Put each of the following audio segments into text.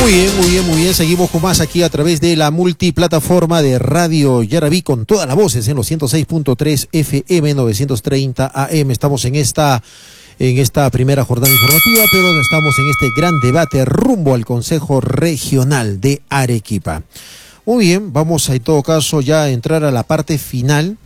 Muy bien, muy bien, muy bien. Seguimos con más aquí a través de la multiplataforma de Radio Yarabí con todas las voces en los 106.3 FM, 930 AM. Estamos en esta primera jornada informativa, pero estamos en este gran debate rumbo al Consejo Regional de Arequipa. Muy bien, vamos a en todo caso ya a entrar a la parte final,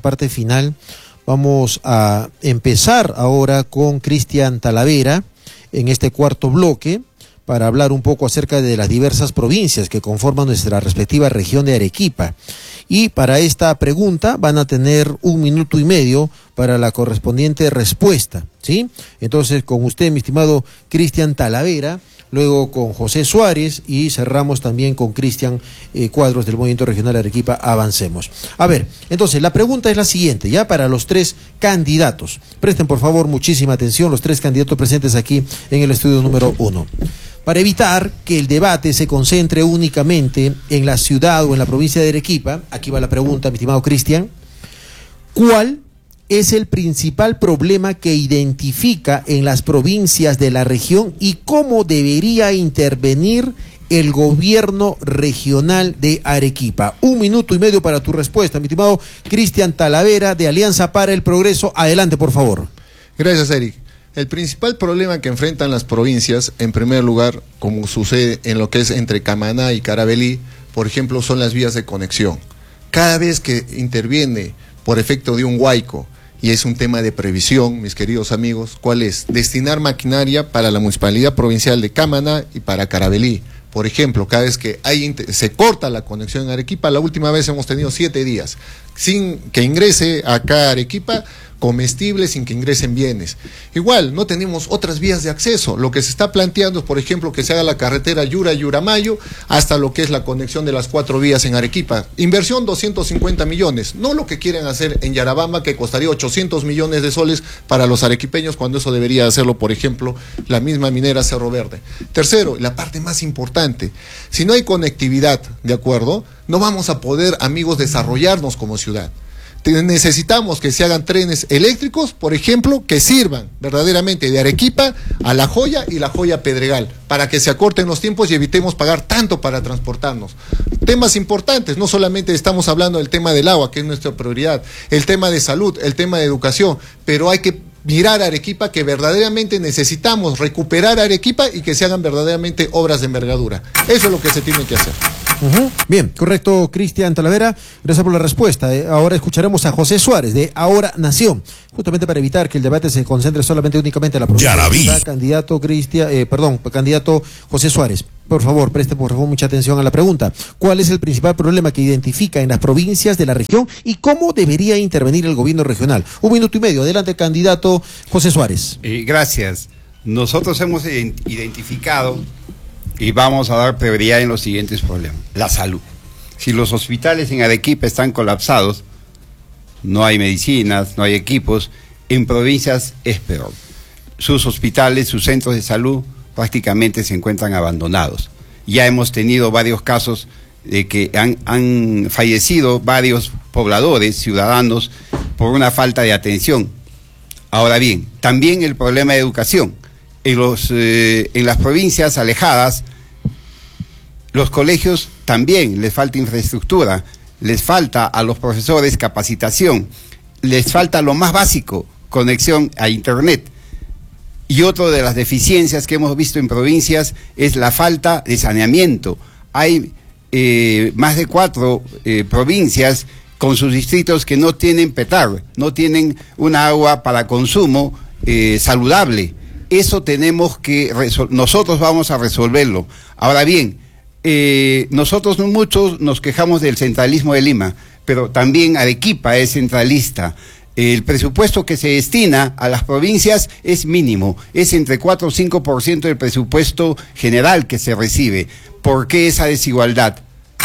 Vamos a empezar ahora con Cristian Talavera en este cuarto bloque, para hablar un poco acerca de las diversas provincias que conforman nuestra respectiva región de Arequipa. Y para esta pregunta van a tener 1 minuto y medio para la correspondiente respuesta, ¿sí? Entonces, con usted, mi estimado Cristian Talavera, luego con José Suárez y cerramos también con Cristian Cuadros del Movimiento Regional de Arequipa. Avancemos. A ver, entonces, la pregunta es la siguiente, ya para los 3 candidatos. Presten, por favor, muchísima atención, los 3 candidatos presentes aquí en el estudio número 1. Para evitar que el debate se concentre únicamente en la ciudad o en la provincia de Arequipa, aquí va la pregunta, mi estimado Cristian, ¿cuál es el principal problema que identifica en las provincias de la región y cómo debería intervenir el gobierno regional de Arequipa? 1 minuto y medio para tu respuesta, mi estimado Cristian Talavera, de Alianza para el Progreso. Adelante, por favor. Gracias, Eric. El principal problema que enfrentan las provincias, en primer lugar, como sucede en lo que es entre Camaná y Caravelí, por ejemplo, son las vías de conexión. Cada vez que interviene por efecto de un huaico, y es un tema de previsión, mis queridos amigos, ¿cuál es? Destinar maquinaria para la Municipalidad Provincial de Camaná y para Caravelí. Por ejemplo, cada vez que se corta la conexión en Arequipa, la última vez hemos tenido 7 días, sin que ingrese acá a Arequipa comestibles, sin que ingresen bienes. Igual, no tenemos otras vías de acceso. Lo que se está planteando es, por ejemplo, que se haga la carretera Yura-Yuramayo hasta lo que es la conexión de las 4 vías en Arequipa. Inversión 250 millones, no lo que quieren hacer en Yarabamba, que costaría 800 millones de soles para los arequipeños, cuando eso debería hacerlo, por ejemplo, la misma minera Cerro Verde. Tercero, la parte más importante, si no hay conectividad, ¿de acuerdo?, no vamos a poder, amigos, desarrollarnos como ciudad. Necesitamos que se hagan trenes eléctricos, por ejemplo, que sirvan verdaderamente de Arequipa a La Joya y La Joya Pedregal, para que se acorten los tiempos y evitemos pagar tanto para transportarnos. Temas importantes, no solamente estamos hablando del tema del agua, que es nuestra prioridad, el tema de salud, el tema de educación, pero hay que mirar a Arequipa, que verdaderamente necesitamos recuperar a Arequipa y que se hagan verdaderamente obras de envergadura. Eso es lo que se tiene que hacer. Bien, correcto, Cristian Talavera, gracias por la respuesta. Ahora escucharemos a José Suárez de Ahora Nación, justamente para evitar que el debate se concentre únicamente en la provincia. Candidato candidato José Suárez, por favor, preste mucha atención a la pregunta. ¿Cuál es el principal problema que identifica en las provincias de la región y cómo debería intervenir el gobierno regional? 1 minuto y medio, adelante, candidato José Suárez. Gracias. Nosotros hemos identificado y vamos a dar prioridad en los siguientes problemas. La salud. Si los hospitales en Arequipa están colapsados, no hay medicinas, no hay equipos, en provincias es peor. Sus hospitales, sus centros de salud prácticamente se encuentran abandonados. Ya hemos tenido varios casos de que han fallecido varios pobladores, ciudadanos, por una falta de atención. Ahora bien, también el problema de educación. En las provincias alejadas, los colegios también les falta infraestructura, les falta a los profesores capacitación, les falta lo más básico, conexión a internet. Y otra de las deficiencias que hemos visto en provincias es la falta de saneamiento. Hay más de 4 provincias con sus distritos que no tienen PETAR, no tienen una agua para consumo saludable. Eso tenemos que nosotros vamos a resolverlo. Ahora bien, nosotros muchos nos quejamos del centralismo de Lima, pero también Arequipa es centralista. El presupuesto que se destina a las provincias es mínimo, es entre 4 o 5% del presupuesto general que se recibe. ¿Por qué esa desigualdad?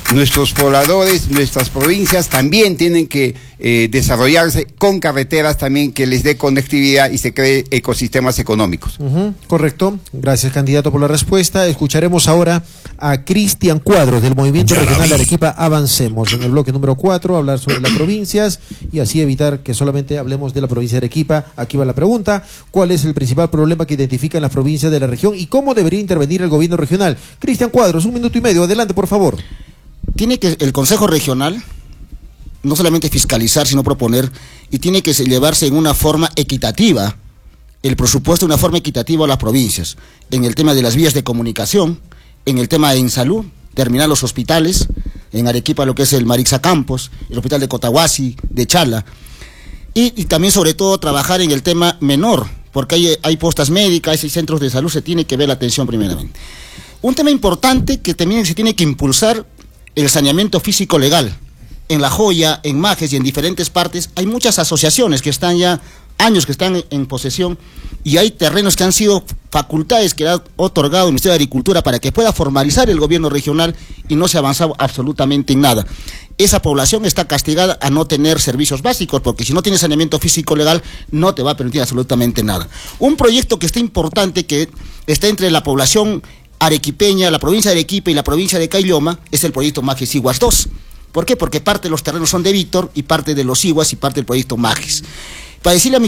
nuestros pobladores, nuestras provincias también tienen que desarrollarse con carreteras también que les dé conectividad y se cree ecosistemas económicos. Correcto. Gracias, candidato, por la respuesta. Escucharemos ahora a Cristian Cuadros del Movimiento Regional de Arequipa Avancemos en el bloque número 4, hablar sobre las provincias y así evitar que solamente hablemos de la provincia de Arequipa. Aquí va la pregunta: ¿cuál es el principal problema que identifican las provincias de la región y cómo debería intervenir el gobierno regional? Cristian Cuadros, 1 minuto y medio, adelante, por favor. Tiene que el Consejo Regional no solamente fiscalizar, sino proponer, y tiene que llevarse en una forma equitativa, el presupuesto de una forma equitativa a las provincias, en el tema de las vías de comunicación, en el tema de salud, terminar los hospitales, en Arequipa lo que es el Marixa Campos, el hospital de Cotahuasi, de Chala, y también sobre todo trabajar en el tema menor, porque hay postas médicas, hay centros de salud, se tiene que ver la atención primeramente. Un tema importante que también se tiene que impulsar, el saneamiento físico legal. En La Joya, en Majes y en diferentes partes hay muchas asociaciones que están ya años que están en posesión y hay terrenos que han sido facultades que ha otorgado el Ministerio de Agricultura para que pueda formalizar el gobierno regional y no se ha avanzado absolutamente en nada. Esa población está castigada a no tener servicios básicos, porque si no tienes saneamiento físico legal no te va a permitir absolutamente nada. Un proyecto que está importante, que está entre la población arequipeña, la provincia de Arequipa y la provincia de Caylloma, es el proyecto Majes Iguas 2. ¿Por qué? Porque parte de los terrenos son de Víctor y parte de los Iguas y parte del proyecto Majes. Para decirle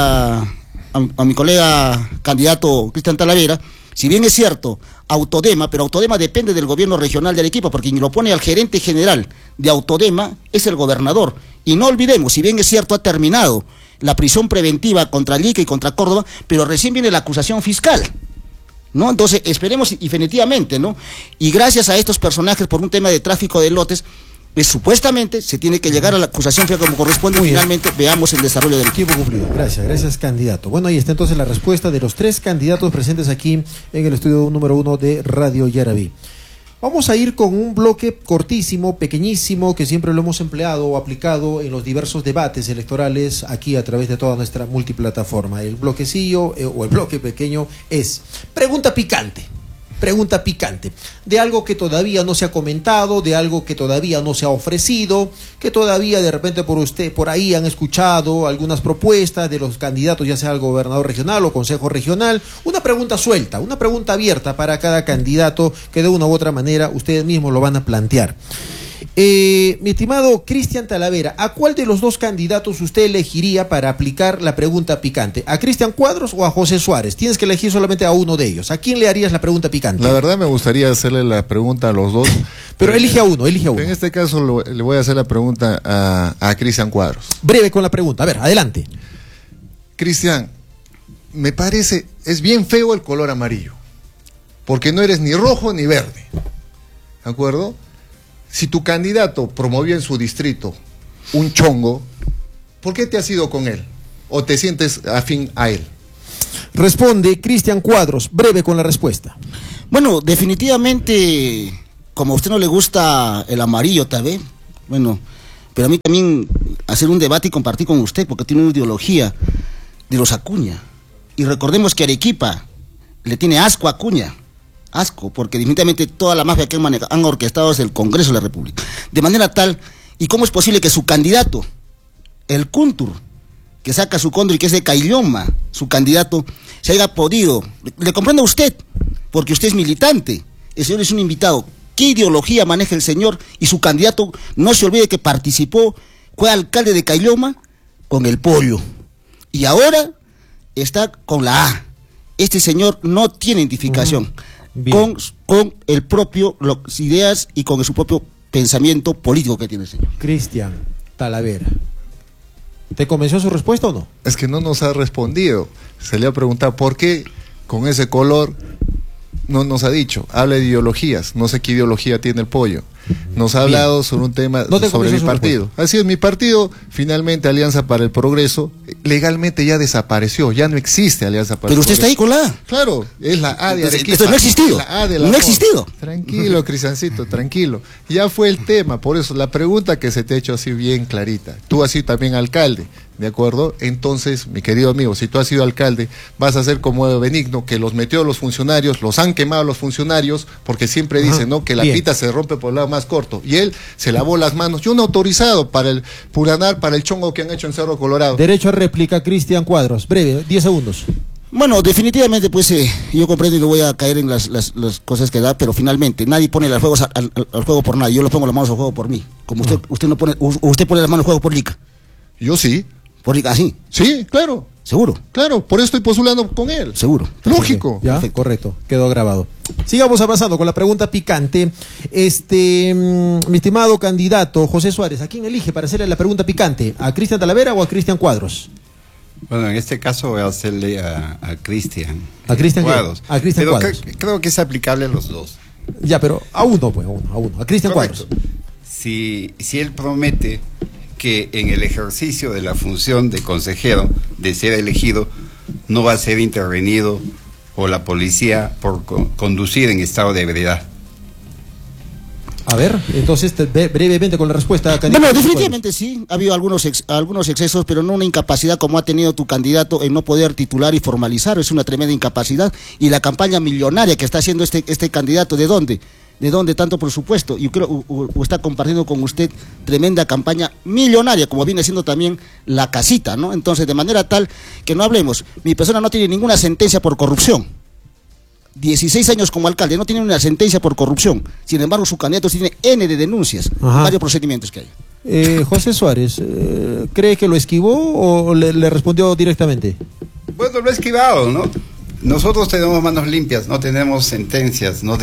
a mi colega candidato Cristian Talavera, si bien es cierto, Autodema, pero Autodema depende del gobierno regional de Arequipa, porque quien lo pone al gerente general de Autodema es el gobernador. Y no olvidemos, si bien es cierto, ha terminado la prisión preventiva contra Lica y contra Córdoba, pero recién viene la acusación fiscal, ¿no? Entonces esperemos definitivamente, ¿no? Y gracias a estos personajes por un tema de tráfico de lotes, supuestamente se tiene que llegar a la acusación como corresponde. Finalmente veamos el desarrollo del tiempo cumplido. Gracias, candidato. Bueno, ahí está entonces la respuesta de los 3 candidatos presentes aquí en el estudio número 1 de Radio Yarabí. Vamos a ir con un bloque cortísimo, pequeñísimo, que siempre lo hemos empleado o aplicado en los diversos debates electorales aquí a través de toda nuestra multiplataforma. El bloquecillo o el bloque pequeño es pregunta picante, de algo que todavía no se ha comentado, de algo que todavía no se ha ofrecido, que todavía de repente por ahí han escuchado algunas propuestas de los candidatos, ya sea al gobernador regional o consejo regional. Una pregunta suelta, una pregunta abierta para cada candidato que de una u otra manera ustedes mismos lo van a plantear. Mi estimado Cristian Talavera, ¿a cuál de los 2 candidatos usted elegiría para aplicar la pregunta picante? ¿A Cristian Cuadros o a José Suárez? Tienes que elegir solamente a uno de ellos. ¿A quién le harías la pregunta picante? La verdad me gustaría hacerle la pregunta a los 2. Pero elige a uno. En este caso le voy a hacer la pregunta a Cristian Cuadros. Breve con la pregunta. A ver, adelante. Cristian, me parece, es bien feo el color amarillo, porque no eres ni rojo ni verde. ¿De acuerdo? Si tu candidato promovió en su distrito un chongo, ¿por qué te has ido con él? ¿O te sientes afín a él? Responde Cristian Cuadros, breve con la respuesta. Bueno, definitivamente, como a usted no le gusta el amarillo, tal vez, bueno, pero a mí también hacer un debate y compartir con usted, porque tiene una ideología de los Acuña. Y recordemos que Arequipa le tiene asco a Acuña. Asco, porque definitivamente toda la mafia que han orquestado es el Congreso de la República. De manera tal, ¿y cómo es posible que su candidato, el Kuntur, que saca su cóndor y que es de Caylloma, su candidato, se haya podido? Le comprendo a usted, porque usted es militante, el señor es un invitado. ¿Qué ideología maneja el señor? Y su candidato, no se olvide que participó, fue alcalde de Caylloma con el pollo. Y ahora está con la A. Este señor no tiene identificación. Con el propio las ideas y con su propio pensamiento político que tiene el señor. Cristian Talavera, ¿te convenció su respuesta o no? Es que no nos ha respondido. Se le ha preguntado por qué con ese color. No nos ha dicho. Habla de ideologías. No sé qué ideología tiene el pollo. Nos ha hablado sobre un tema sobre mi partido. Así es, mi partido, finalmente Alianza para el Progreso, legalmente ya desapareció, ya no existe Alianza para el Progreso. Pero usted está ahí con la A. Claro, es la A de Arequipa. Entonces no ha existido. No ha existido. Tranquilo, Cristiancito, tranquilo. Ya fue el tema, por eso la pregunta que se te ha hecho así bien clarita. Tú así también alcalde. ¿de acuerdo? Entonces, mi querido amigo, si tú has sido alcalde, vas a ser como Benigno, que los metió a los funcionarios, los han quemado a los funcionarios, porque siempre dicen, ¿no?, que la pita se rompe por el lado más corto. Y él se lavó las manos. Yo no autorizado para el Puranar, para el chongo que han hecho en Cerro Colorado. Derecho a réplica, Cristian Cuadros. Breve, 10 segundos. Bueno, definitivamente, pues yo comprendo y no voy a caer en las cosas que da, pero finalmente nadie pone las juegos al juego por nadie. Yo lo pongo las manos al juego por mí. Como usted no pone, usted pone las manos al juego por Lica. Yo sí. Por Lica, así. Sí, claro. ¿Seguro? Claro, por eso estoy postulando con él. Seguro. Lógico. Ya, correcto, quedó grabado. Sigamos avanzando con la pregunta picante. Mi estimado candidato José Suárez, ¿a quién elige para hacerle la pregunta picante? ¿A Cristian Talavera o a Cristian Cuadros? Bueno, en este caso voy a hacerle a Cristian. ¿A Cristian Cuadros? A Cristian Pero Cuadros. creo que es aplicable a los dos. Ya, pero a uno, pues, a uno. A Cristian Cuadros. Si él promete que en el ejercicio de la función de consejero, de ser elegido, no va a ser intervenido por la policía por conducir en estado de ebriedad. A ver, entonces brevemente con la respuesta, candidato. Bueno, definitivamente sí, ha habido algunos excesos, pero no una incapacidad como ha tenido tu candidato en no poder titular y formalizar. Es una tremenda incapacidad. Y la campaña millonaria que está haciendo este candidato, ¿de dónde? ¿De dónde tanto presupuesto? Yo creo que está compartiendo con usted tremenda campaña millonaria, como viene siendo también la casita, ¿no? Entonces, de manera tal que no hablemos, mi persona no tiene ninguna sentencia por corrupción. 16 años como alcalde, no tiene una sentencia por corrupción. Sin embargo, su candidato tiene N de denuncias, varios procedimientos que hay. José Suárez, ¿cree que lo esquivó o le respondió directamente? Bueno, lo he esquivado, ¿no? Nosotros tenemos manos limpias, no tenemos sentencias, no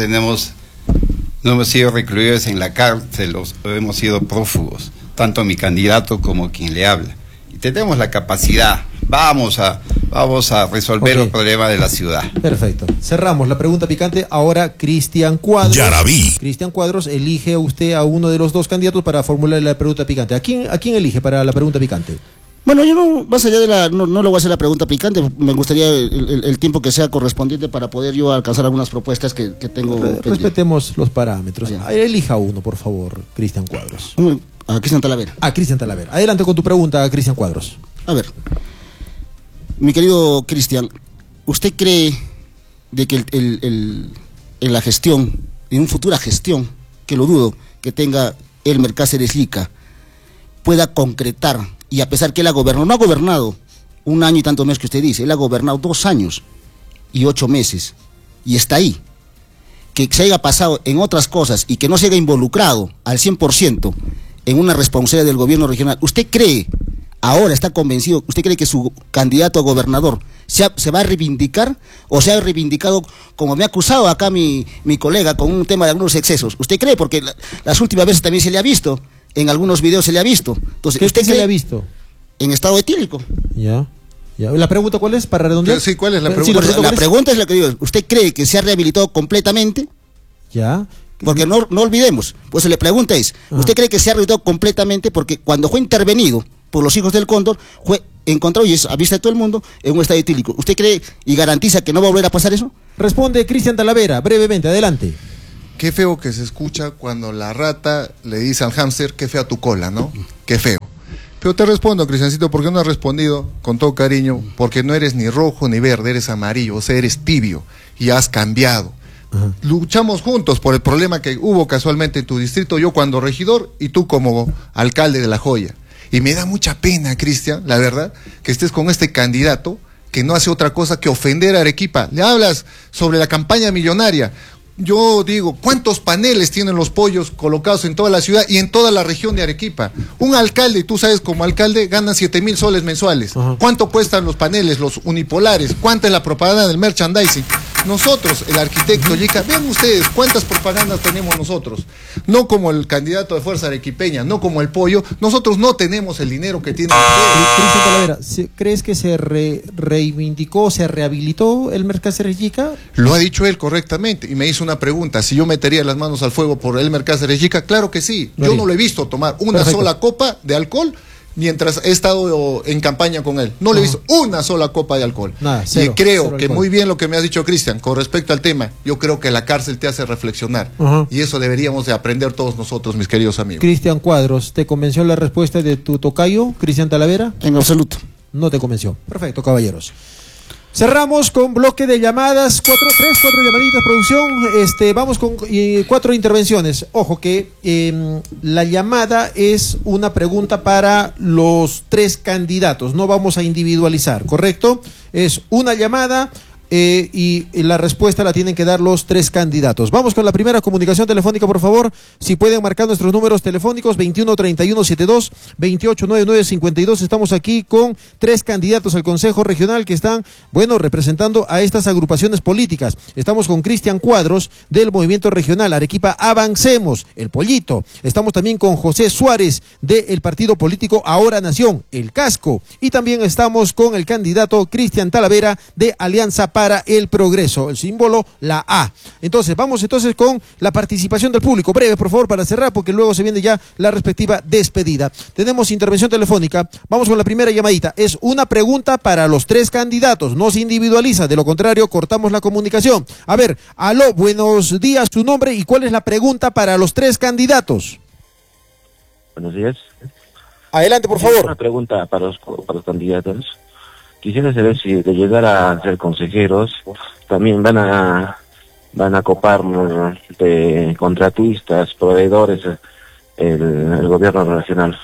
hemos sido recluidos en la cárcel, hemos sido prófugos, tanto mi candidato como quien le habla. Y tenemos la capacidad, vamos a resolver los problemas de la ciudad. Perfecto. Cerramos la pregunta picante. Ahora Cristian Cuadros. Ya la vi. Cristian Cuadros, elige usted a uno de los dos candidatos para formular la pregunta picante. ¿A quién elige para la pregunta picante? Bueno, yo no, más allá de no le voy a hacer la pregunta picante, me gustaría el tiempo que sea correspondiente para poder yo alcanzar algunas propuestas que tengo. Respetemos los parámetros. Elija uno, por favor, Cristian Cuadros. A Cristian Talavera. A Cristian Talavera. Adelante con tu pregunta, Cristian Cuadros. A ver, mi querido Cristian, ¿usted cree de que en la gestión, en una futura gestión, que lo dudo, que tenga Elmer Cáceres Lica, pueda concretar, y a pesar que él no ha gobernado un año y tantos meses que usted dice, él ha gobernado 2 años y 8 meses, y está ahí, que se haya pasado en otras cosas y que no se haya involucrado al 100% en una responsabilidad del gobierno regional? ¿Usted cree, ahora está convencido, usted cree que su candidato a gobernador se va a reivindicar o se ha reivindicado, como me ha acusado acá mi colega, con un tema de algunos excesos? ¿Usted cree? Porque las últimas veces también se le ha visto, en algunos videos se le ha visto. Entonces, ¿Qué se le ha visto? En estado etílico. Ya. ¿La pregunta cuál es, para redondear? Sí, ¿cuál es la Sí, pregunta? La pregunta es la que digo, ¿usted cree que se ha rehabilitado completamente? Ya. Porque no olvidemos, pues la pregunta es, ¿usted cree que se ha rehabilitado completamente? Porque cuando fue intervenido por los hijos del Cóndor, fue encontrado, y es a vista de todo el mundo, en un estado etílico. ¿Usted cree y garantiza que no va a volver a pasar eso? Responde Cristian Talavera, brevemente, adelante. Qué feo que se escucha cuando la rata le dice al hámster, qué fea tu cola, ¿no? Qué feo. Pero te respondo, Cristiancito, ¿por qué no has respondido con todo cariño? Porque no eres ni rojo ni verde, eres amarillo, o sea, eres tibio y has cambiado. Luchamos juntos por el problema que hubo casualmente en tu distrito, yo cuando regidor y tú como alcalde de La Joya. Y me da mucha pena, Cristian, la verdad, que estés con este candidato que no hace otra cosa que ofender a Arequipa. Le hablas sobre la campaña millonaria. Yo digo, ¿cuántos paneles tienen los pollos colocados en toda la ciudad y en toda la región de Arequipa? Un alcalde, tú sabes, como alcalde, gana 7,000 soles mensuales. ¿Cuánto cuestan los paneles, los unipolares? ¿Cuánta es la propaganda del merchandising? Nosotros, el arquitecto Lica, vean ustedes cuántas propagandas tenemos nosotros. No como el candidato de Fuerza Arequipeña, no como el pollo. Nosotros no tenemos el dinero que tienen ustedes. Cristian Talavera, ¿crees que se reivindicó, se rehabilitó Elmer Cáceres Lica? Lo ha dicho él correctamente y me hizo una pregunta, si yo metería las manos al fuego por Elmer Cáceres Lica. Claro que sí, yo no lo he visto tomar una sola copa de alcohol mientras he estado en campaña con él. No le he visto una sola copa de alcohol. Nada, cero, y creo cero que alcohol. muy bien lo que me has dicho, Cristian, con respecto al tema. Yo creo que la cárcel te hace reflexionar. Y eso deberíamos de aprender todos nosotros, mis queridos amigos. Cristian Cuadros, ¿te convenció la respuesta de tu tocayo, Cristian Talavera? En absoluto. No te convenció. Perfecto, caballeros. Cerramos con bloque de llamadas, cuatro llamaditas, producción. Vamos con 4 intervenciones. Ojo que la llamada es una pregunta para los 3 candidatos. No vamos a individualizar, ¿correcto? Es una llamada y la respuesta la tienen que dar los 3 candidatos. Vamos con la primera comunicación telefónica, por favor. Si pueden marcar nuestros números telefónicos, 21-31-72, 28-99-52. Estamos aquí con 3 candidatos al Consejo Regional que están, representando a estas agrupaciones políticas. Estamos con Cristian Cuadros del Movimiento Regional Arequipa Avancemos, el Pollito. Estamos también con José Suárez del partido político Ahora Nación, el Casco. Y también estamos con el candidato Cristian Talavera de Alianza para el Progreso, el símbolo la A. Entonces, vamos con la participación del público. Breve, por favor, para cerrar, porque luego se viene ya la respectiva despedida. Tenemos intervención telefónica. Vamos con la primera llamadita. Es una pregunta para los 3 candidatos. No se individualiza, de lo contrario, cortamos la comunicación. A ver, aló, buenos días, su nombre y cuál es la pregunta para los 3 candidatos. Buenos días. Adelante, por Una favor. pregunta para los candidatos. Quisiera saber si de llegar a ser consejeros también van a copar de contratistas, proveedores, el gobierno nacional.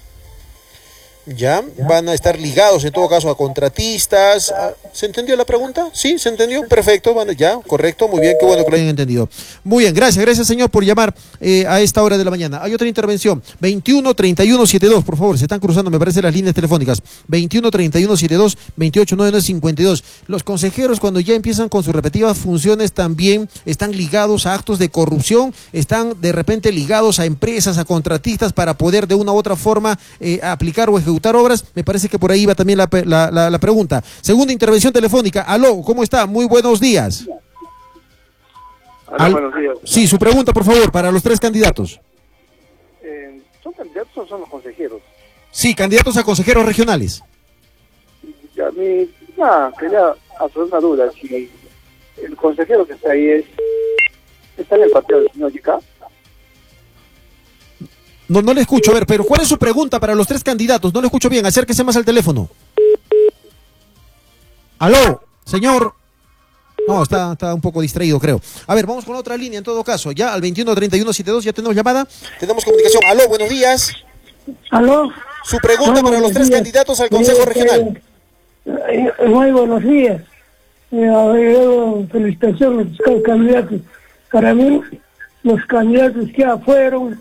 Ya, van a estar ligados en todo caso a contratistas. ¿Se entendió la pregunta? Sí, se entendió. Perfecto, ya, correcto, muy bien, qué bueno que lo hayan entendido. Muy bien, gracias señor por llamar a esta hora de la mañana. Hay otra intervención, 21-31-72, por favor, se están cruzando, me parece, las líneas telefónicas. 21-31-72, 28-99-52. Los consejeros, cuando ya empiezan con sus repetidas funciones, también están ligados a actos de corrupción, están de repente ligados a empresas, a contratistas, para poder de una u otra forma aplicar o ejecutar obras. Me parece que por ahí va también la pregunta. Segunda intervención telefónica. Aló, ¿cómo está? Muy buenos días. Buenos días. Sí, su pregunta, por favor, para los 3 candidatos. ¿Son candidatos o son los consejeros? Sí, candidatos a consejeros regionales. A mí, quería hacer una duda. Si el consejero que está ahí está en el partido del señor Yika. No le escucho, a ver, pero ¿cuál es su pregunta para los 3 candidatos? No le escucho bien, acérquese más al teléfono. Aló, señor. No, está un poco distraído, creo. A ver, vamos con otra línea en todo caso. Ya al 21-31-72 ya tenemos llamada, tenemos comunicación. Aló, buenos días. Aló. Su pregunta para los 3 candidatos al Consejo Regional. Muy buenos días. Felicitaciones a los candidatos. Para mí, los candidatos que ya fueron,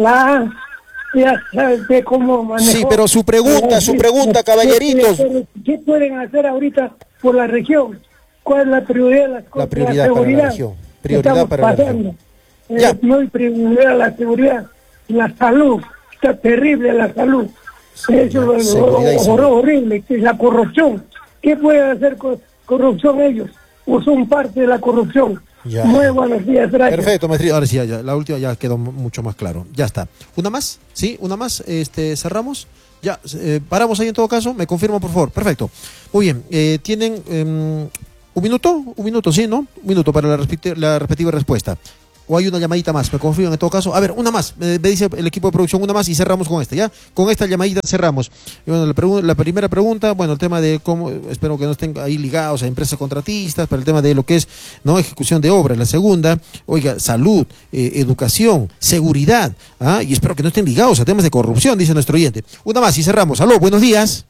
ya sabes de cómo manejar. Sí, pero su pregunta, caballeritos. ¿Qué pueden hacer ahorita por la región? ¿Cuál es la prioridad? La prioridad para la región. Prioridad para la región. No hay prioridad la seguridad, la salud. Está terrible la salud. Eso es horrible. La corrupción. ¿Qué pueden hacer con corrupción ellos? ¿O son parte de la corrupción? Ya. Muy buenos días, gracias. Perfecto, maestría. Ahora sí, ya, la última ya quedó mucho más claro. Ya está. ¿Una más? ¿Sí? ¿Una más? ¿Cerramos? Ya, paramos ahí en todo caso. ¿Me confirma, por favor? Perfecto. Muy bien. ¿Tienen un minuto? Un minuto, sí, ¿no? Un minuto para la respectiva respuesta. ¿O hay una llamadita más? Me confirman en todo caso. A ver, una más. Me dice el equipo de producción, una más y cerramos con esta, ¿ya? Con esta llamadita cerramos. Y bueno, la primera pregunta, bueno, el tema de cómo, espero que no estén ahí ligados a empresas contratistas, para el tema de lo que es, ¿no?, ejecución de obras. La segunda, oiga, salud, educación, seguridad, y espero que no estén ligados a temas de corrupción, dice nuestro oyente. Una más y cerramos. Aló, buenos días.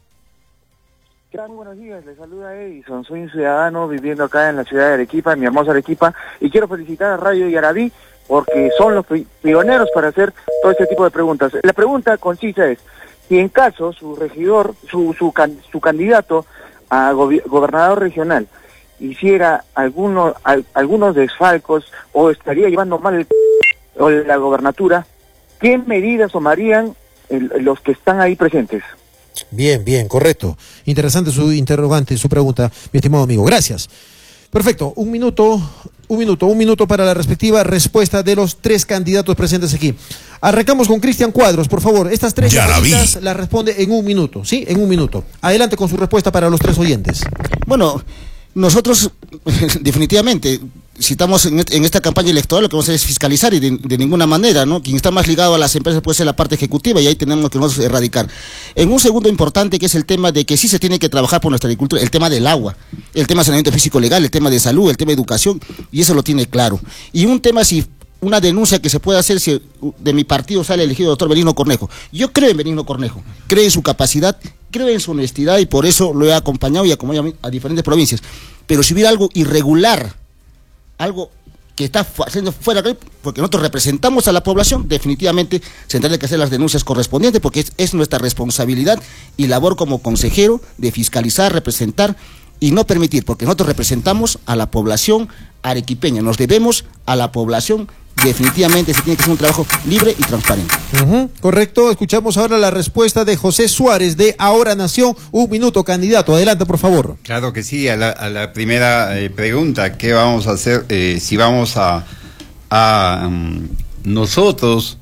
Buenos días, les saluda Edison, soy un ciudadano viviendo acá en la ciudad de Arequipa, en mi hermosa Arequipa, y quiero felicitar a Radio Yarabí porque son los pioneros para hacer todo este tipo de preguntas. La pregunta concisa es, si en caso su regidor, su candidato a gobernador regional hiciera algunos desfalcos o estaría llevando mal la gobernatura, ¿qué medidas tomarían los que están ahí presentes? Bien, correcto. Interesante su interrogante, su pregunta, mi estimado amigo. Gracias. Perfecto, un minuto para la respectiva respuesta de los 3 candidatos presentes aquí. Arrancamos con Cristian Cuadros, por favor. Estas 3 preguntas las responde en un minuto, ¿sí? En un minuto. Adelante con su respuesta para los 3 oyentes. Bueno, nosotros definitivamente, si estamos en esta campaña electoral, lo que vamos a hacer es fiscalizar y de ninguna manera, ¿no? Quien está más ligado a las empresas puede ser la parte ejecutiva y ahí tenemos que nosotros erradicar. En un segundo importante, que es el tema de que sí se tiene que trabajar por nuestra agricultura, el tema del agua, el tema de saneamiento físico legal, el tema de salud, el tema de educación, y eso lo tiene claro. Y un tema, si una denuncia que se puede hacer si de mi partido sale elegido el doctor Benigno Cornejo. Yo creo en Benigno Cornejo, creo en su capacidad, creo en su honestidad y por eso lo he acompañado y acompañado a diferentes provincias. Pero si hubiera algo irregular, algo que está haciendo fuera de, porque nosotros representamos a la población, definitivamente se tendrán que hacer las denuncias correspondientes porque es nuestra responsabilidad y labor como consejero de fiscalizar, representar y no permitir, porque nosotros representamos a la población arequipeña, nos debemos a la población. Definitivamente se tiene que hacer un trabajo libre y transparente. Correcto, escuchamos ahora la respuesta de José Suárez de Ahora Nación. Un minuto, candidato, adelante por favor. Claro que sí, a la primera pregunta, ¿qué vamos a hacer? Si vamos a nosotros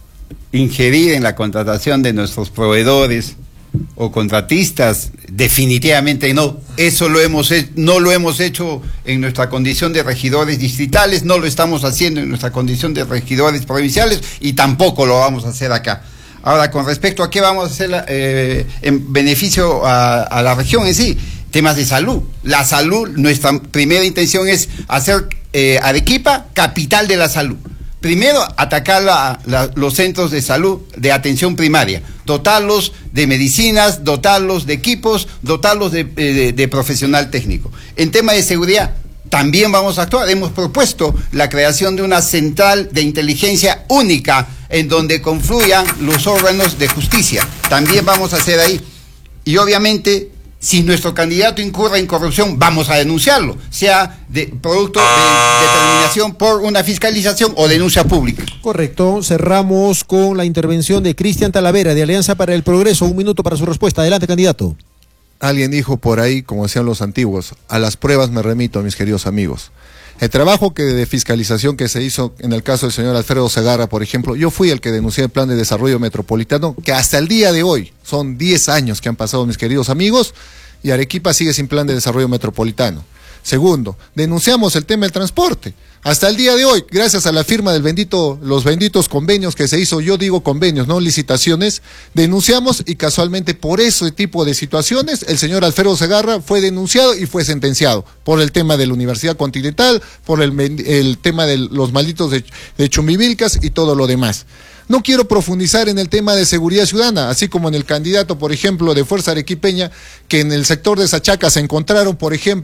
ingerir en la contratación de nuestros proveedores o contratistas, definitivamente no. Eso no lo hemos hecho en nuestra condición de regidores distritales, no lo estamos haciendo en nuestra condición de regidores provinciales y tampoco lo vamos a hacer acá. Ahora, con respecto a qué vamos a hacer en beneficio a la región en sí, temas de salud. La salud, nuestra primera intención es hacer Arequipa capital de la salud. Primero, atacar los centros de salud de atención primaria, dotarlos de medicinas, dotarlos de equipos, dotarlos de profesional técnico. En tema de seguridad, también vamos a actuar. Hemos propuesto la creación de una central de inteligencia única en donde confluyan los órganos de justicia. También vamos a hacer ahí. Y obviamente, si nuestro candidato incurre en corrupción, vamos a denunciarlo, sea producto de determinación por una fiscalización o denuncia pública. Correcto, cerramos con la intervención de Cristian Talavera, de Alianza para el Progreso. Un minuto para su respuesta. Adelante, candidato. Alguien dijo por ahí, como decían los antiguos, a las pruebas me remito, mis queridos amigos. El trabajo de fiscalización que se hizo en el caso del señor Alfredo Segarra, por ejemplo, yo fui el que denuncié el plan de desarrollo metropolitano, que hasta el día de hoy, son 10 años que han pasado, mis queridos amigos, y Arequipa sigue sin plan de desarrollo metropolitano. Segundo, denunciamos el tema del transporte. Hasta el día de hoy, gracias a la firma del los benditos convenios que se hizo, yo digo convenios, no licitaciones, denunciamos y casualmente por ese tipo de situaciones el señor Alfredo Segarra fue denunciado y fue sentenciado por el tema de la Universidad Continental, por el tema de los malditos de Chumbivilcas y todo lo demás. No quiero profundizar en el tema de seguridad ciudadana, así como en el candidato, por ejemplo, de Fuerza Arequipeña, que en el sector de Sachaca se encontraron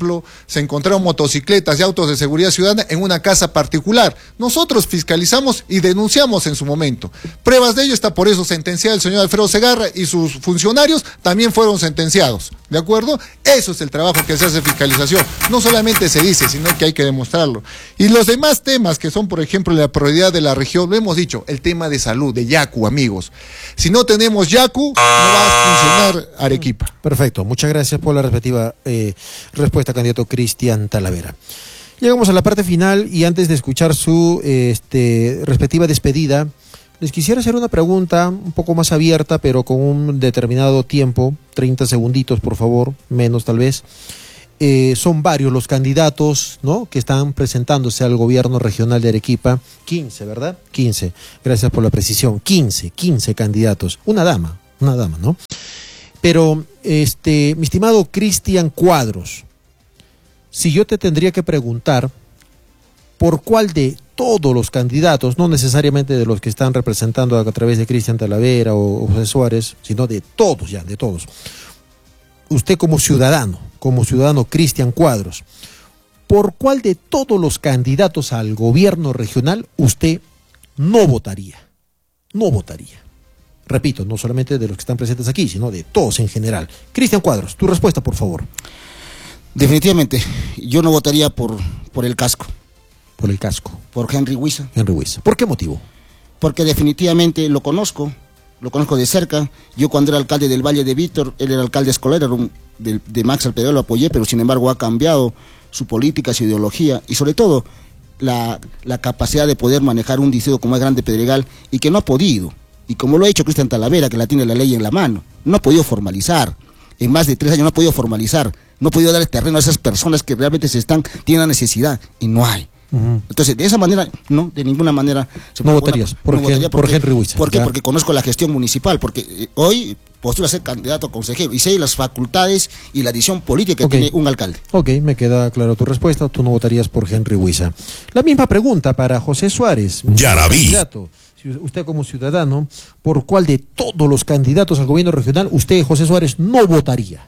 motocicletas y autos de seguridad ciudadana en una casa particular. Nosotros fiscalizamos y denunciamos en su momento. Pruebas de ello está por eso sentenciado el señor Alfredo Segarra y sus funcionarios también fueron sentenciados. ¿De acuerdo? Eso es el trabajo que se hace fiscalización. No solamente se dice, sino que hay que demostrarlo. Y los demás temas que son, por ejemplo, la prioridad de la región, lo hemos dicho, el tema de salud, de Yacu, amigos. Si no tenemos Yacu, no va a funcionar Arequipa. Perfecto, muchas gracias por la respectiva respuesta, candidato Cristian Talavera. Llegamos a la parte final y antes de escuchar su respectiva despedida, les quisiera hacer una pregunta un poco más abierta, pero con un determinado tiempo, 30 segunditos, por favor, menos tal vez. Son varios los candidatos, ¿no?, que están presentándose al gobierno regional de Arequipa. 15, ¿verdad? 15. Gracias por la precisión. 15 candidatos. Una dama, ¿no? Pero, mi estimado Cristian Cuadros, si yo te tendría que preguntar por cuál de todos los candidatos, no necesariamente de los que están representando a través de Cristian Talavera o José Suárez, sino de todos, usted como ciudadano Cristian Cuadros, ¿por cuál de todos los candidatos al gobierno regional usted no votaría? No votaría. Repito, no solamente de los que están presentes aquí, sino de todos en general. Cristian Cuadros, tu respuesta, por favor. Definitivamente, yo no votaría por el casco. Por el casco. Por Henry Huiza. ¿Por qué motivo? Porque definitivamente lo conozco de cerca. Yo cuando era alcalde del Valle de Víctor, él era alcalde escolar, de Max Alpedero, lo apoyé, pero sin embargo ha cambiado su política, su ideología y sobre todo la capacidad de poder manejar un distrito como es Grande Pedregal y que no ha podido, y como lo ha hecho Cristian Talavera, que la tiene la ley en la mano, no ha podido formalizar, en más de 3 años no ha podido formalizar, no ha podido dar el terreno a esas personas que realmente tienen la necesidad y no hay. Entonces, de esa manera, no, de ninguna manera no votarías por Henry Huiza. ¿Por qué? Porque conozco la gestión municipal, porque hoy postula ser candidato a consejero y sé las facultades y la decisión política que tiene un alcalde. Ok, me queda claro tu respuesta, tú no votarías por Henry Huiza. La misma pregunta para José Suárez. Candidato. Usted como ciudadano, ¿por cuál de todos los candidatos al gobierno regional usted, José Suárez, no votaría?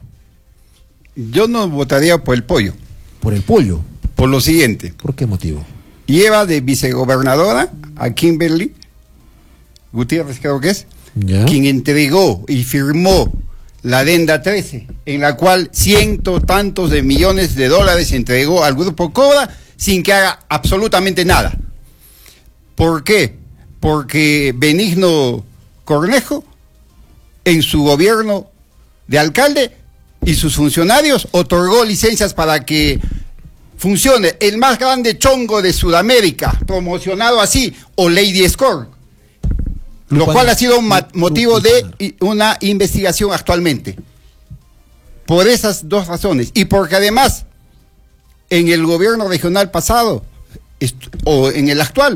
Yo no votaría por el Pollo. ¿Por el Pollo? Por lo siguiente. ¿Por qué motivo? Lleva de vicegobernadora a Kimberly Gutiérrez, creo que es, quien entregó y firmó la adenda 13, en la cual cientos tantos de millones de dólares entregó al Grupo Cobra sin que haga absolutamente nada. ¿Por qué? Porque Benigno Cornejo, en su gobierno de alcalde y sus funcionarios, otorgó licencias para que funcione el más grande chongo de Sudamérica, promocionado así, o Lady Score, lo cual ha sido motivo de una investigación actualmente. Por esas dos razones, y porque además, en el gobierno regional pasado, o en el actual,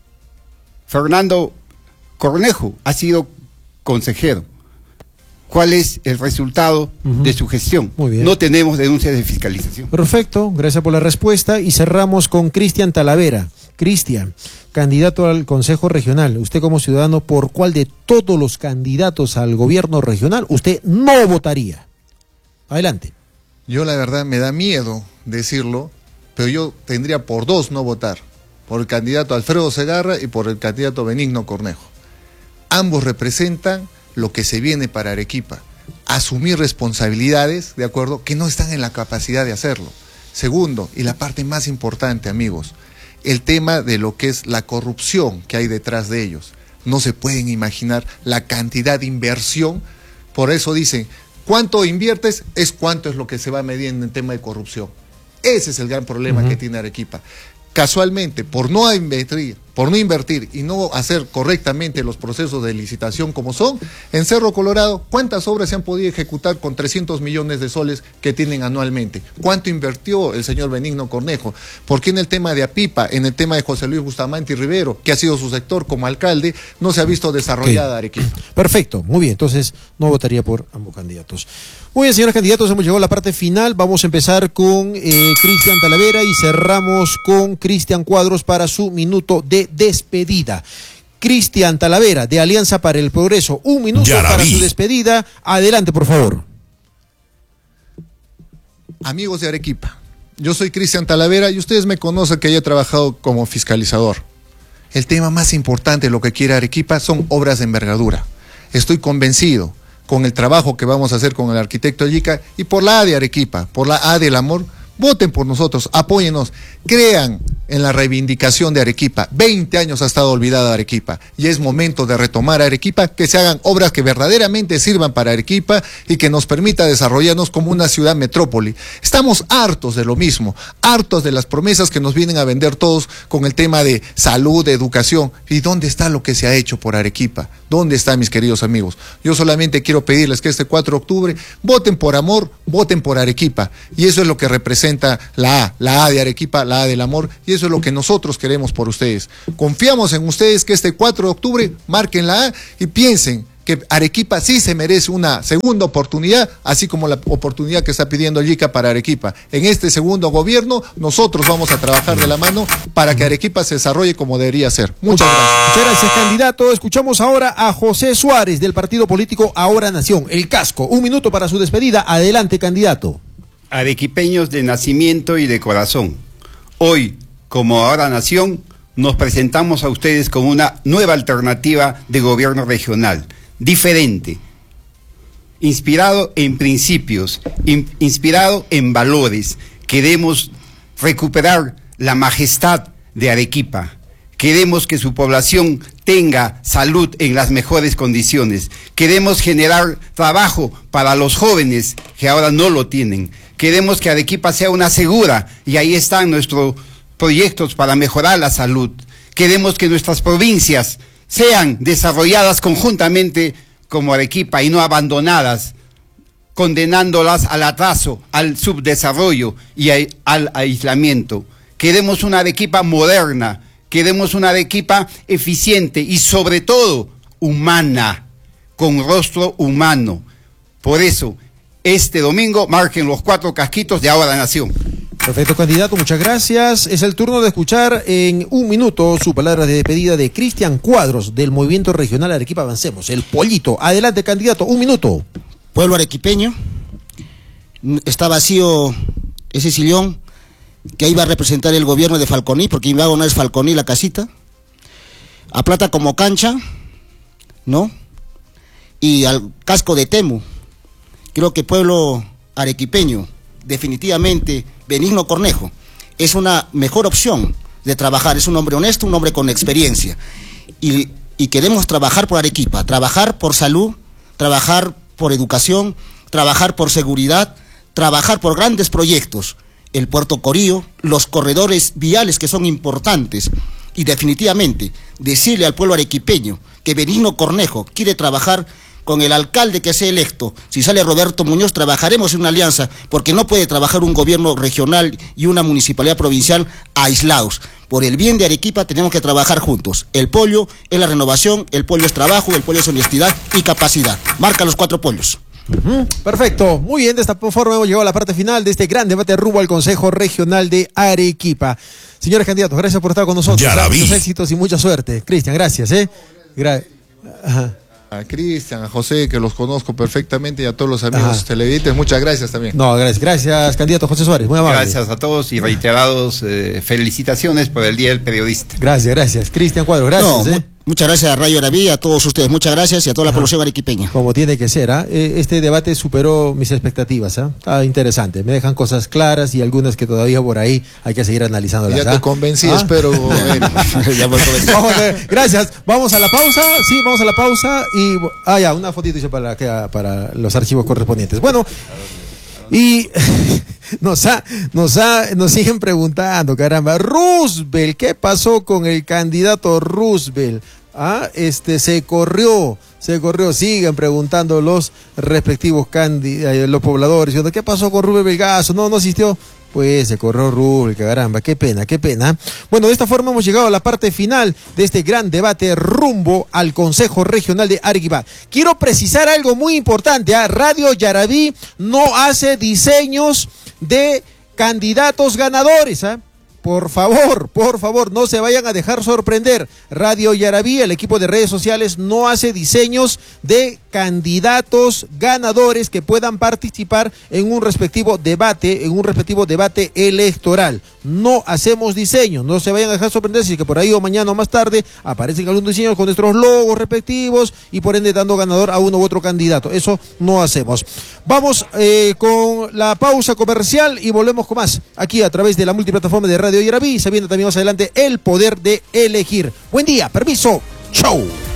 Fernando Cornejo ha sido consejero. ¿Cuál es el resultado de su gestión? Muy bien. No tenemos denuncias de fiscalización. Perfecto, gracias por la respuesta. Y cerramos con Cristian Talavera. Cristian, candidato al Consejo Regional. Usted como ciudadano, ¿por cuál de todos los candidatos al gobierno regional usted no votaría? Adelante. Yo la verdad me da miedo decirlo, pero yo tendría por 2 no votar. Por el candidato Alfredo Segarra y por el candidato Benigno Cornejo. Ambos representan lo que se viene para Arequipa, asumir responsabilidades, ¿de acuerdo?, que no están en la capacidad de hacerlo. Segundo, y la parte más importante, amigos, el tema de lo que es la corrupción que hay detrás de ellos. No se pueden imaginar la cantidad de inversión, por eso dicen, ¿cuánto inviertes? Es cuánto es lo que se va midiendo en tema de corrupción. Ese es el gran problema que tiene Arequipa. Casualmente, por no invertir y no hacer correctamente los procesos de licitación como son, en Cerro Colorado, ¿cuántas obras se han podido ejecutar con 300 millones de soles que tienen anualmente? ¿Cuánto invirtió el señor Benigno Cornejo? ¿Por qué en el tema de Apipa, en el tema de José Luis Bustamante Rivero, que ha sido su sector como alcalde, no se ha visto desarrollada Arequipa? Perfecto, muy bien, entonces no votaría por ambos candidatos. Muy bien, señores candidatos, hemos llegado a la parte final. Vamos a empezar con Cristian Talavera y cerramos con Cristian Cuadros para su minuto de despedida. Cristian Talavera, de Alianza para el Progreso, 1 minuto para su despedida. Adelante, por favor. Amigos de Arequipa, yo soy Cristian Talavera y ustedes me conocen que yo he trabajado como fiscalizador. El tema más importante, lo que quiere Arequipa, son obras de envergadura. Estoy convencido con el trabajo que vamos a hacer con el arquitecto Yica y por la A de Arequipa, por la A del amor, voten por nosotros, apóyennos, crean en la reivindicación de Arequipa. 20 años ha estado olvidada Arequipa y es momento de retomar a Arequipa, que se hagan obras que verdaderamente sirvan para Arequipa y que nos permita desarrollarnos como una ciudad metrópoli. Estamos hartos de lo mismo, hartos de las promesas que nos vienen a vender todos con el tema de salud, de educación. ¿Y dónde está lo que se ha hecho por Arequipa? ¿Dónde está, mis queridos amigos? Yo solamente quiero pedirles que este 4 de octubre voten por amor, voten por Arequipa. Y eso es lo que representa la A de Arequipa, la A del amor, y eso es lo que nosotros queremos por ustedes. Confiamos en ustedes que este 4 de octubre marquen la A y piensen que Arequipa sí se merece una segunda oportunidad, así como la oportunidad que está pidiendo Yica para Arequipa. En este segundo gobierno, nosotros vamos a trabajar de la mano para que Arequipa se desarrolle como debería ser. Muchas gracias. Muchas gracias, candidato. Escuchamos ahora a José Suárez, del partido político Ahora Nación, El Casco. 1 minuto para su despedida. Adelante, candidato. Arequipeños de nacimiento y de corazón, hoy, como Ahora Nación, nos presentamos a ustedes como una nueva alternativa de gobierno regional, diferente, inspirado en principios, inspirado en valores. Queremos recuperar la majestad de Arequipa. Queremos que su población tenga salud en las mejores condiciones. Queremos generar trabajo para los jóvenes que ahora no lo tienen. Queremos que Arequipa sea una segura, y ahí están nuestros proyectos para mejorar la salud. Queremos que nuestras provincias sean desarrolladas conjuntamente como Arequipa y no abandonadas, condenándolas al atraso, al subdesarrollo y al aislamiento. Queremos una Arequipa moderna, queremos una Arequipa eficiente y sobre todo humana, con rostro humano. Por eso, este domingo marquen los 4 casquitos de Ahora Nación. Perfecto, candidato, muchas gracias. Es el turno de escuchar en un minuto su palabra de despedida de Cristian Cuadros, del Movimiento Regional Arequipa Avancemos, el Pollito. Adelante, candidato, un minuto. Pueblo arequipeño, está vacío ese sillón que iba a representar el gobierno de Falconi, porque Ibago no es Falconi la casita. A Plata como cancha, ¿no? Y al casco de Temu. Creo que pueblo arequipeño, definitivamente, Benigno Cornejo es una mejor opción de trabajar. Es un hombre honesto, un hombre con experiencia. Y queremos trabajar por Arequipa, trabajar por salud, trabajar por educación, trabajar por seguridad, trabajar por grandes proyectos. El Puerto Corío, los corredores viales que son importantes. Y definitivamente, decirle al pueblo arequipeño que Benigno Cornejo quiere trabajar con el alcalde que sea electo. Si sale Roberto Muñoz, trabajaremos en una alianza, porque no puede trabajar un gobierno regional y una municipalidad provincial aislados. Por el bien de Arequipa tenemos que trabajar juntos. El pollo es la renovación, el pollo es trabajo, el pollo es honestidad y capacidad. Marca los 4 pollos. Perfecto, muy bien, de esta forma hemos llegado a la parte final de este gran debate rumbo al Consejo Regional de Arequipa. Señores candidatos, gracias por estar con nosotros. Muchos éxitos y mucha suerte. Cristian, gracias. A Cristian, a José, que los conozco perfectamente, y a todos los amigos televidentes, muchas gracias también. No, gracias, candidato José Suárez, muy amable. Gracias a todos y reiterados felicitaciones por el Día del Periodista. Gracias. Cristian Cuadros, gracias. Muchas gracias a Radio Arabí, a todos ustedes, muchas gracias y a toda la población arequipeña. Como tiene que ser, este debate superó mis expectativas, Está interesante, me dejan cosas claras y algunas que todavía por ahí hay que seguir analizándolas. Ya te convencí, espero. Gracias, vamos a la pausa, vamos a la pausa y una fotito para los archivos correspondientes. Bueno, y nos siguen preguntando, caramba, Roosevelt, ¿qué pasó con el candidato Roosevelt? Se corrió, siguen preguntando los respectivos los pobladores, ¿qué pasó con Rubén Belgazo? No asistió. Pues se corrió Rubén, caramba, qué pena. Bueno, de esta forma hemos llegado a la parte final de este gran debate rumbo al Consejo Regional de Arequipa. Quiero precisar algo muy importante, Radio Yarabí no hace diseños de candidatos ganadores, Por favor, no se vayan a dejar sorprender. Radio Yarabí, el equipo de redes sociales, no hace diseños de candidatos ganadores que puedan participar en un respectivo debate electoral. No hacemos diseños, no se vayan a dejar sorprender si que por ahí o mañana o más tarde aparecen algunos diseños con nuestros logos respectivos y por ende dando ganador a uno u otro candidato. Eso no hacemos. Vamos con la pausa comercial y volvemos con más aquí a través de la multiplataforma de Radio Yarabí, sabiendo también más adelante el poder de elegir. Buen día, permiso, chau.